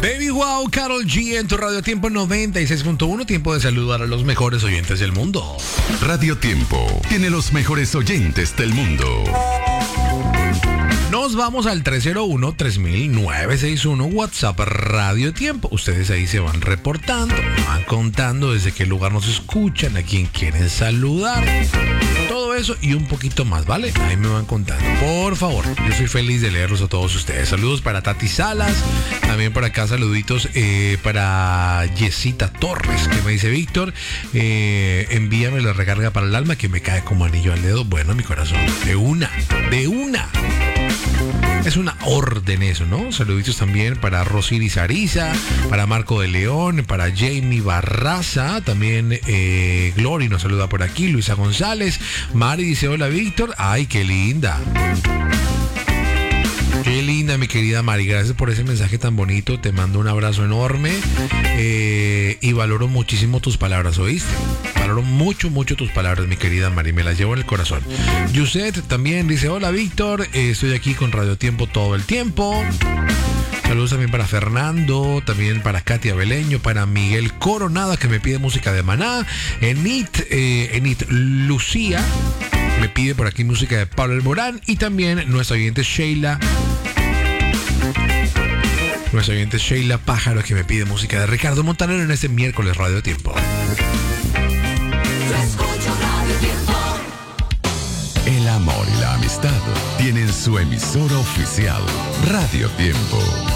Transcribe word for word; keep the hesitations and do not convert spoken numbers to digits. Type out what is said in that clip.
Baby Wow, Karol G en tu Radio Tiempo noventa y seis punto uno. Tiempo de saludar a los mejores oyentes del mundo. Radio Tiempo tiene los mejores oyentes del mundo. Nos vamos al tres cero uno, tres mil, nueve seis uno, WhatsApp Radio Tiempo. Ustedes ahí se van reportando, van contando desde qué lugar nos escuchan, a quién quieren saludar. Todo eso y un poquito más, ¿vale? Ahí me van contando. Por favor, yo soy feliz de leerlos a todos ustedes. Saludos para Tati Salas, también por acá saluditos eh, para Yesita Torres, que me dice Víctor, eh, envíame la recarga para el alma que me cae como anillo al dedo. Bueno, mi corazón, de una, de una. Es una orden eso, ¿no? Saluditos también para Rosiris Ariza, para Marco de León, para Jamie Barraza, también eh, Glory nos saluda por aquí, Luisa González, Mari dice hola Víctor, ay qué linda. Qué linda, mi querida Mari, gracias por ese mensaje tan bonito, te mando un abrazo enorme eh, y valoro muchísimo tus palabras, ¿oíste? Valoro mucho, mucho tus palabras, mi querida Mari, me las llevo en el corazón. Yuset también dice, hola Víctor, eh, estoy aquí con Radio Tiempo todo el tiempo. Saludos también para Fernando, también para Katia Beleño, para Miguel Coronada, que me pide música de Maná, Enit, eh, Enit Lucía, me pide por aquí música de Pablo Alborán, y también nuestra oyente Sheila, nuestra oyente Sheila Pájaro, que me pide música de Ricardo Montanero en este miércoles Radio Tiempo. El amor y la amistad tienen su emisora oficial, Radio Tiempo.